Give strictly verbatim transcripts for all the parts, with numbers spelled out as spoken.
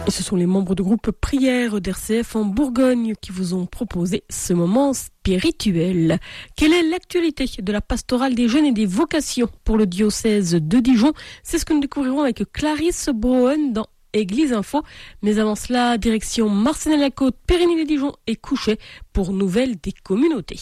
Et ce sont les membres du groupe Prière d'R C F en Bourgogne qui vous ont proposé ce moment spirituel. Quelle est l'actualité de la pastorale des jeunes et des vocations pour le diocèse de Dijon? C'est ce que nous découvrirons avec Clarisse Broen dans Église Info. Mais avant cela, direction Marcenay-la-Côte, Périgny-les-Dijon et Couchet pour Nouvelles des communautés.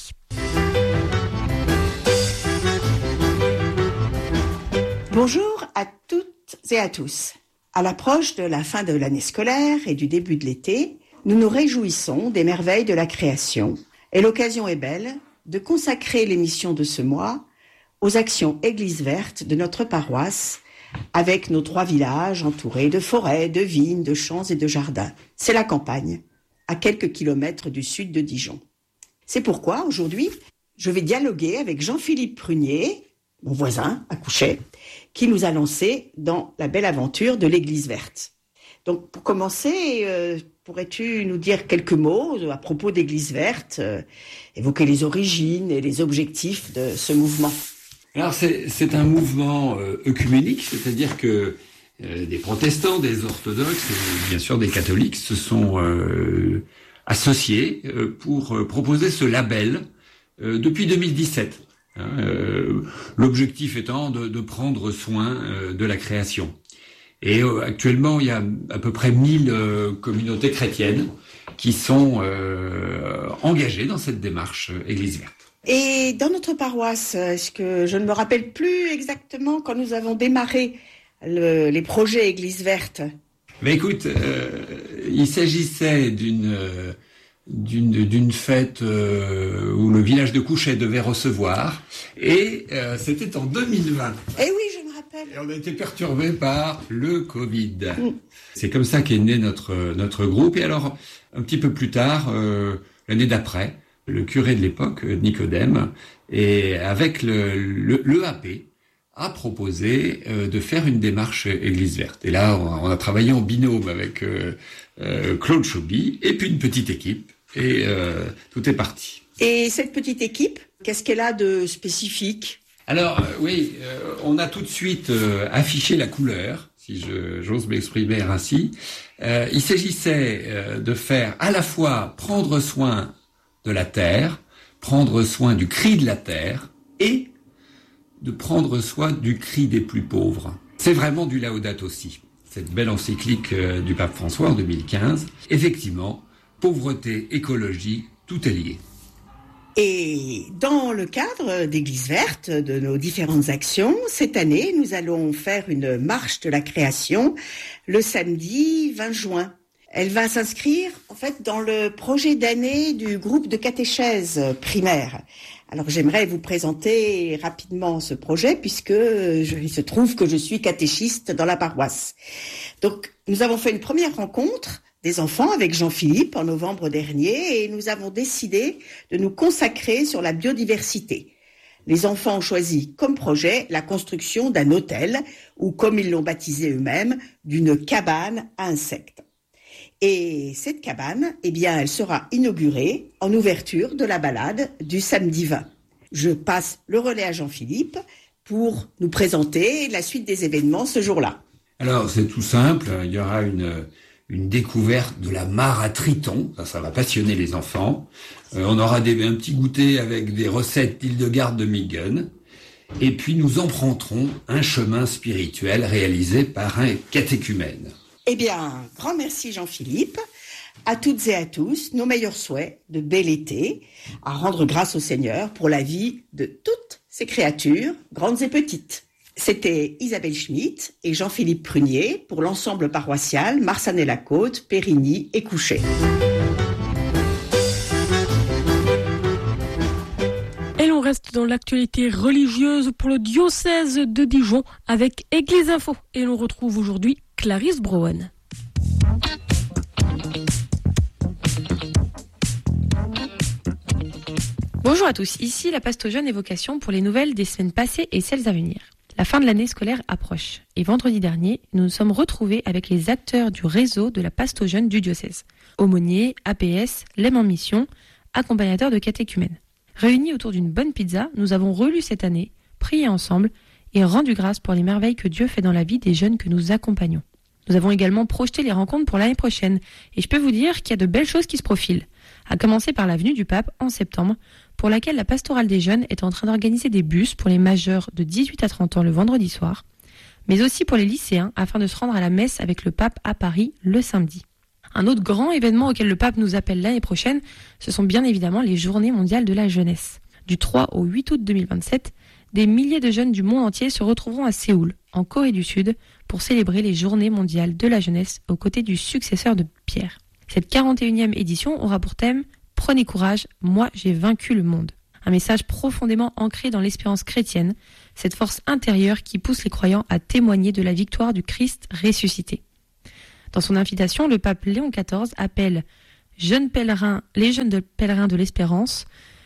Bonjour à toutes et à tous. À l'approche de la fin de l'année scolaire et du début de l'été, nous nous réjouissons des merveilles de la création et l'occasion est belle de consacrer l'émission de ce mois aux actions Église verte de notre paroisse avec nos trois villages entourés de forêts, de vignes, de champs et de jardins. C'est la campagne, à quelques kilomètres du sud de Dijon. C'est pourquoi aujourd'hui, je vais dialoguer avec Jean-Philippe Prunier, mon voisin à Couchet, qui nous a lancé dans la belle aventure de l'Église verte. Donc, pour commencer, euh, pourrais-tu nous dire quelques mots à propos d'Église verte, euh, évoquer les origines et les objectifs de ce mouvement? Alors, c'est, c'est un mouvement euh, œcuménique, c'est-à-dire que euh, des protestants, des orthodoxes et bien sûr des catholiques se sont euh, associés euh, pour euh, proposer ce label euh, depuis deux mille dix-sept. Euh, l'objectif étant de, de prendre soin euh, de la création. Et euh, actuellement, il y a à peu près mille euh, communautés chrétiennes qui sont euh, engagées dans cette démarche euh, Église verte. Et dans notre paroisse, est-ce que je ne me rappelle plus exactement quand nous avons démarré le, les projets Église verte? Mais écoute, euh, il s'agissait d'une euh, D'une, d'une fête euh, où le village de Couchet devait recevoir, et euh, c'était en deux mille vingt. Eh oui, je me rappelle. Et on a été perturbé par le Covid. Mm. C'est comme ça qu'est né notre notre groupe. Et alors, un petit peu plus tard, euh, l'année d'après, le curé de l'époque, Nicodème, et avec le, le, le A P, a proposé euh, de faire une démarche Église verte. Et là, on a, on a travaillé en binôme avec euh, euh, Claude Chauby, et puis une petite équipe, et euh, tout est parti. Et cette petite équipe, qu'est-ce qu'elle a de spécifique? Alors, euh, oui, euh, on a tout de suite euh, affiché la couleur, si je, j'ose m'exprimer ainsi. Euh, il s'agissait euh, de faire à la fois prendre soin de la terre, prendre soin du cri de la terre, et de prendre soin du cri des plus pauvres. C'est vraiment du Laudato Si, cette belle encyclique du pape François en deux mille quinze. Effectivement, pauvreté, écologie, tout est lié. Et dans le cadre d'Église verte, de nos différentes actions, cette année, nous allons faire une marche de la création le samedi vingt juin. Elle va s'inscrire en fait dans le projet d'année du groupe de catéchèse primaire. Alors j'aimerais vous présenter rapidement ce projet puisque je, il se trouve que je suis catéchiste dans la paroisse. Donc nous avons fait une première rencontre des enfants avec Jean-Philippe en novembre dernier et nous avons décidé de nous consacrer sur la biodiversité. Les enfants ont choisi comme projet la construction d'un hôtel ou comme ils l'ont baptisé eux-mêmes, d'une cabane à insectes. Et cette cabane, eh bien, elle sera inaugurée en ouverture de la balade du samedi vingt. Je passe le relais à Jean-Philippe pour nous présenter la suite des événements ce jour-là. Alors, c'est tout simple. Il y aura une, une découverte de la mare à Triton. Ça, ça va passionner les enfants. Euh, on aura des, un petit goûter avec des recettes d'Hildegarde de Mingen. Et puis, nous emprunterons un chemin spirituel réalisé par un catéchumène. Eh bien, grand merci Jean-Philippe. À toutes et à tous, nos meilleurs souhaits de bel été, à rendre grâce au Seigneur pour la vie de toutes ces créatures, grandes et petites. C'était Isabelle Schmitt et Jean-Philippe Prunier pour l'ensemble paroissial Marcenay-la-Côte, Périgny et Couchet. Et l'on reste dans l'actualité religieuse pour le diocèse de Dijon avec Église Info. Et l'on retrouve aujourd'hui Clarisse Broen. Bonjour à tous, ici la Pasto Jeune Évocation pour les nouvelles des semaines passées et celles à venir. La fin de l'année scolaire approche et vendredi dernier, nous nous sommes retrouvés avec les acteurs du réseau de la Pasto Jeune du diocèse. Aumôniers, A P S, Lem en mission, accompagnateurs de catéchumènes. Réunis autour d'une bonne pizza, nous avons relu cette année, prié ensemble et rendu grâce pour les merveilles que Dieu fait dans la vie des jeunes que nous accompagnons. Nous avons également projeté les rencontres pour l'année prochaine et je peux vous dire qu'il y a de belles choses qui se profilent. À commencer par l'avenue du Pape en septembre, pour laquelle la pastorale des jeunes est en train d'organiser des bus pour les majeurs de dix-huit à trente ans le vendredi soir, mais aussi pour les lycéens afin de se rendre à la messe avec le Pape à Paris le samedi. Un autre grand événement auquel le Pape nous appelle l'année prochaine, ce sont bien évidemment les Journées mondiales de la jeunesse. Du trois au huit août deux mille vingt-sept, des milliers de jeunes du monde entier se retrouveront à Séoul, en Corée du Sud, pour célébrer les Journées mondiales de la jeunesse aux côtés du successeur de Pierre. Cette quarante et unième édition aura pour thème « Prenez courage, moi j'ai vaincu le monde ». Un message profondément ancré dans l'espérance chrétienne, cette force intérieure qui pousse les croyants à témoigner de la victoire du Christ ressuscité. Dans son invitation, le pape Léon quatorze appelle jeunes pèlerins, les jeunes de pèlerins de l'espérance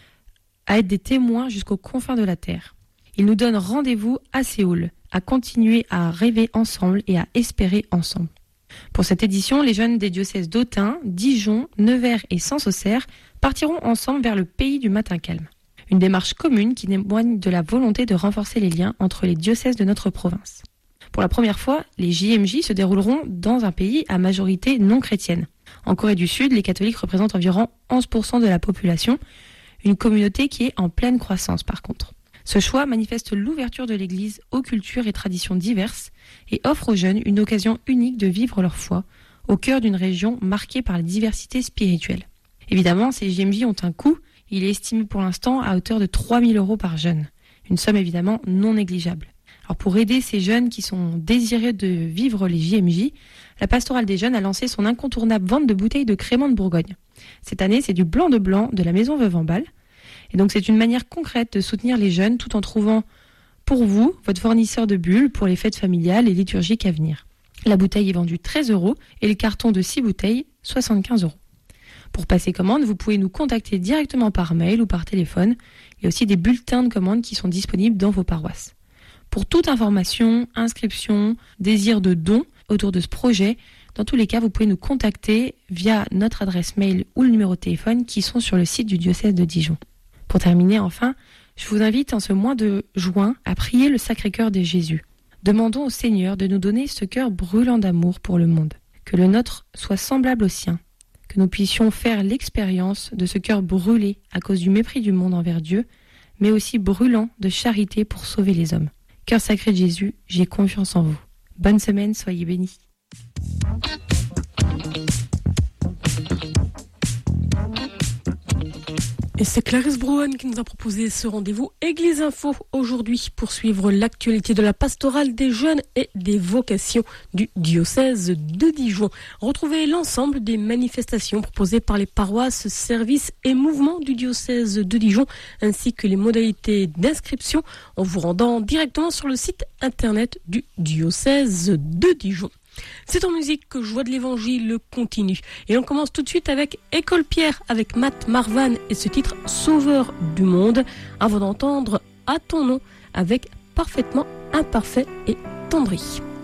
à être des témoins jusqu'aux confins de la terre. Il nous donne rendez-vous à Séoul, à continuer à rêver ensemble et à espérer ensemble. Pour cette édition, les jeunes des diocèses d'Autun, Dijon, Nevers et Sens-Auxerre partiront ensemble vers le pays du matin calme. Une démarche commune qui témoigne de la volonté de renforcer les liens entre les diocèses de notre province. Pour la première fois, les J M J se dérouleront dans un pays à majorité non chrétienne. En Corée du Sud, les catholiques représentent environ onze pour cent de la population, une communauté qui est en pleine croissance par contre. Ce choix manifeste l'ouverture de l'Église aux cultures et traditions diverses et offre aux jeunes une occasion unique de vivre leur foi au cœur d'une région marquée par la diversité spirituelle. Évidemment, ces J M J ont un coût. Il est estimé pour l'instant à hauteur de trois mille euros par jeune. Une somme évidemment non négligeable. Alors pour aider ces jeunes qui sont désireux de vivre les J M J, la pastorale des jeunes a lancé son incontournable vente de bouteilles de crément de Bourgogne. Cette année, c'est du blanc de blanc de la maison Veuve en Balle. Et donc c'est une manière concrète de soutenir les jeunes tout en trouvant pour vous votre fournisseur de bulles pour les fêtes familiales et liturgiques à venir. La bouteille est vendue treize euros et le carton de six bouteilles soixante-quinze euros. Pour passer commande, vous pouvez nous contacter directement par mail ou par téléphone. Il y a aussi des bulletins de commande qui sont disponibles dans vos paroisses. Pour toute information, inscription, désir de don autour de ce projet, dans tous les cas, vous pouvez nous contacter via notre adresse mail ou le numéro de téléphone qui sont sur le site du diocèse de Dijon. Pour terminer, enfin, je vous invite en ce mois de juin à prier le Sacré-Cœur de Jésus. Demandons au Seigneur de nous donner ce cœur brûlant d'amour pour le monde, que le nôtre soit semblable au sien, que nous puissions faire l'expérience de ce cœur brûlé à cause du mépris du monde envers Dieu, mais aussi brûlant de charité pour sauver les hommes. Cœur sacré de Jésus, j'ai confiance en vous. Bonne semaine, soyez bénis. Et c'est Clarisse Brouhan qui nous a proposé ce rendez-vous Église Info aujourd'hui pour suivre l'actualité de la pastorale des jeunes et des vocations du diocèse de Dijon. Retrouvez l'ensemble des manifestations proposées par les paroisses, services et mouvements du diocèse de Dijon ainsi que les modalités d'inscription en vous rendant directement sur le site internet du diocèse de Dijon. C'est en musique que Joie de l'Évangile continue. Et on commence tout de suite avec École Pierre, avec Matt Marvan et ce titre Sauveur du monde, avant d'entendre À ton nom avec Parfaitement imparfait et Tendry.